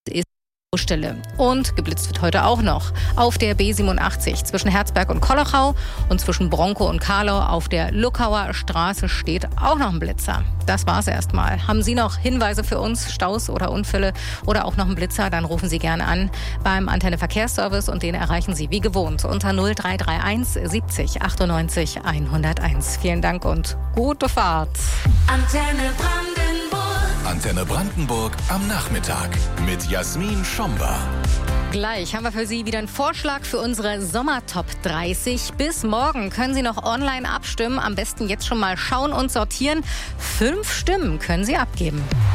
ist Stille. Und geblitzt wird heute auch noch. Auf der B87 zwischen Herzberg und Kollachau und zwischen Bronkow und Karlau auf der Luckauer Straße steht auch noch ein Blitzer. Das war's erstmal. Haben Sie noch Hinweise für uns, Staus oder Unfälle oder auch noch einen Blitzer, dann rufen Sie gerne an beim Antenne Verkehrsservice und den erreichen Sie wie gewohnt unter 0331 70 98 101. Vielen Dank und gute Fahrt. Antenne Brandenburg am Nachmittag mit Jasmin Schomba. Gleich haben wir für Sie wieder einen Vorschlag für unsere Sommertop 30. Bis morgen können Sie noch online abstimmen. Am besten jetzt schon mal schauen und sortieren. 5 Stimmen können Sie abgeben.